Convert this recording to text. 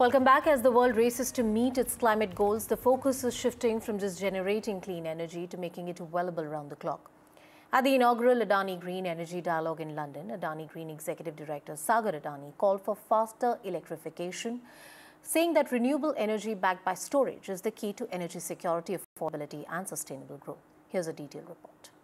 Welcome back. As the world races to meet its climate goals, the focus is shifting from just generating clean energy to making it available around the clock. At the inaugural Adani Green Energy Dialogue in London, Adani Green Executive Director Sagar Adani called for faster electrification, saying that renewable energy backed by storage is the key to energy security, affordability and sustainable growth. Here's a detailed report.